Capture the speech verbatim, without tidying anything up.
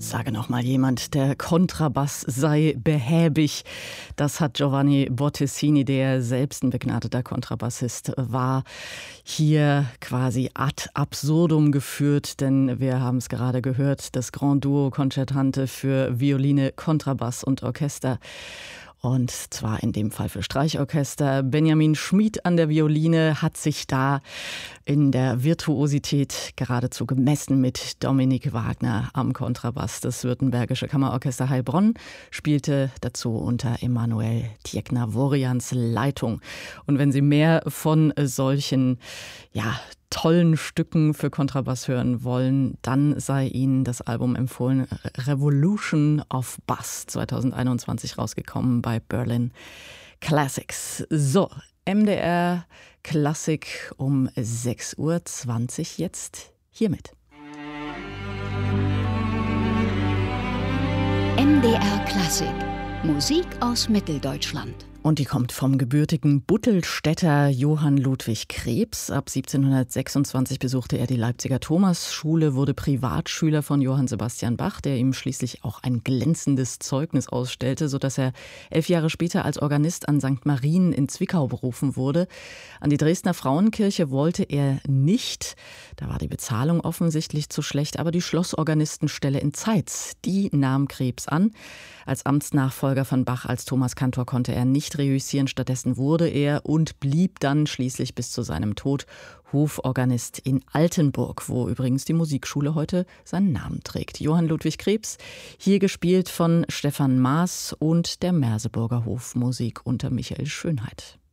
Sage noch mal jemand, der Kontrabass sei behäbig. Das hat Giovanni Bottesini, der selbst ein begnadeter Kontrabassist war, hier quasi ad absurdum geführt. Denn wir haben es gerade gehört, das Grand Duo Concertante für Violine, Kontrabass und Orchester. Und zwar in dem Fall für Streichorchester. Benjamin Schmid an der Violine hat sich da in der Virtuosität geradezu gemessen mit Dominik Wagner am Kontrabass. Das Württembergische Kammerorchester Heilbronn spielte dazu unter Emanuel Tjeknavorians Leitung. Und wenn Sie mehr von solchen, ja, tollen Stücken für Kontrabass hören wollen, dann sei Ihnen das Album empfohlen. Revolution of Bass, zwanzig einundzwanzig rausgekommen bei Berlin Classics. So, M D R Klassik um sechs Uhr zwanzig jetzt hiermit. M D R Klassik, Musik aus Mitteldeutschland. Und die kommt vom gebürtigen Buttelstädter Johann Ludwig Krebs. Ab siebzehnhundertsechsundzwanzig besuchte er die Leipziger Thomasschule, wurde Privatschüler von Johann Sebastian Bach, der ihm schließlich auch ein glänzendes Zeugnis ausstellte, sodass er elf Jahre später als Organist an Sankt Marien in Zwickau berufen wurde. An die Dresdner Frauenkirche wollte er nicht. Da war die Bezahlung offensichtlich zu schlecht, aber die Schlossorganistenstelle in Zeitz, die nahm Krebs an. Als Amtsnachfolger von Bach als Thomaskantor konnte er nicht reüssieren. Stattdessen wurde er und blieb dann schließlich bis zu seinem Tod Hoforganist in Altenburg, wo übrigens die Musikschule heute seinen Namen trägt. Johann Ludwig Krebs, hier gespielt von Stefan Maas und der Merseburger Hofmusik unter Michael Schönheit.